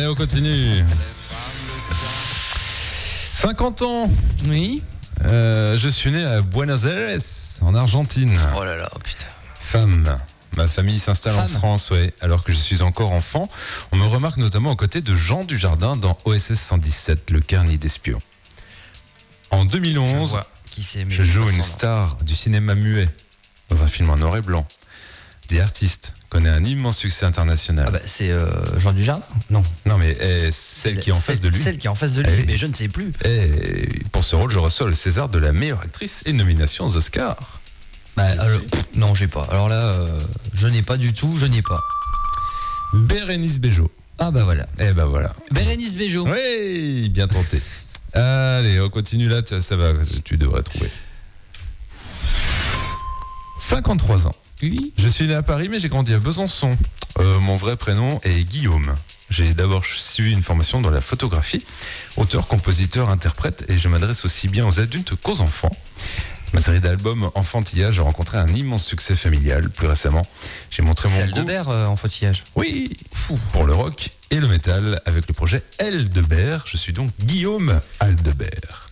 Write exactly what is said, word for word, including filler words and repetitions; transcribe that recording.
Allez, on continue. cinquante ans. Oui. Euh, je suis né à Buenos Aires, en Argentine. Oh là là, putain. Femme. Ma famille s'installe en Femme. France, ouais, alors que je suis encore enfant. On me remarque notamment aux côtés de Jean Dujardin dans O S S cent dix-sept, le carnet d'espion. En deux mille onze, Je vois qui c'est, mais je joue pas une son nom. star du cinéma muet dans un film en noir et blanc. The Artist connaît un immense succès international. Ah bah c'est euh, Jean Dujardin. Non. Non mais eh, celle qui est en face de lui. Celle qui est en face de lui, Eh oui. mais je ne sais plus. Et pour ce rôle, je reçois le César de la meilleure actrice et nomination aux Oscars. Bah, alors, pff, non, j'ai pas. Alors là, euh, je n'ai pas du tout, je n'ai pas. Bérénice Bejo. Ah bah voilà. Eh ben voilà. Bérénice Bejo. Oui, bien tenté. Allez, on continue là, ça, ça va, tu devrais trouver. cinquante-trois ans. Oui. Je suis né à Paris, mais j'ai grandi à Besançon. Euh, mon vrai prénom est Guillaume. J'ai d'abord suivi une formation dans la photographie, auteur, compositeur, interprète, et je m'adresse aussi bien aux adultes qu'aux enfants. Ma série d'albums Enfantillage a rencontré un immense succès familial. Plus récemment, j'ai montré mon C'est goût. Aldebert euh, en fautillage. Oui, fou pour le rock et le métal avec le projet Aldebert. Je suis donc Guillaume Aldebert.